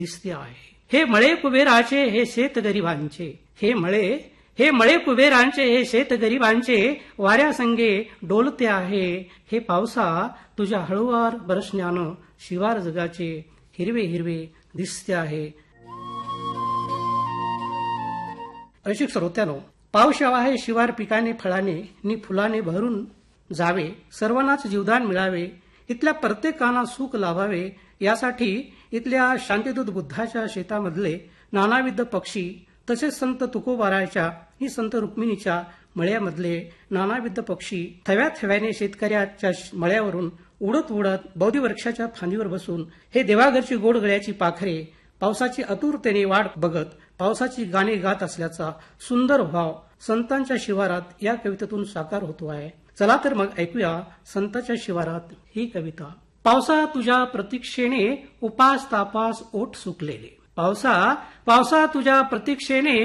दिसते आहे. हे मळे कुबेराचे हे शेत गरिबांचे, हे मळे कुबेरांचे हे शेत गरिबांचे वाऱ्यासंगे डोलते आहे. हे पावसा तुझ्या हळूवार बरसण्यानं शिवार जगाचे हिरवे हिरवे दिसते आहे. ऐशिक श्रोत्यानो, पाऊस यावा हे शिवार पिकाने फळाने नि फुलाने भरून जावे, सर्वांनाच जीवदान मिळावे, इथल्या प्रत्येकाला सुख लाभावे यासाठी इथल्या शांतीदूत बुद्धाच्या शेतामधले नानाविध पक्षी तसेच संत तुकोबाराच्या ही संत रुक्मिणीच्या मळ्यामधले नानाविध पक्षी थव्या थव्याने शेतकऱ्याच्या मळ्यावरून उडत उडत बोधिवृक्षाच्या फांदीवर बसून हे देवाघरची गोड गळ्याची पाखरे पावसाची आतुरतेने वाट बघत पावसाची गाणी गात असल्याचा सुंदर भाव संतांच्या शिवारात या कवितेतून साकार होतो आहे. चला तर मग ऐकूया संतांच्या शिवारात ही कविता. पावसा तुझ्या प्रतीक्षेने उपास तापास ओठ सुकलेले. पावसा तुझ्या प्रतीक्षेने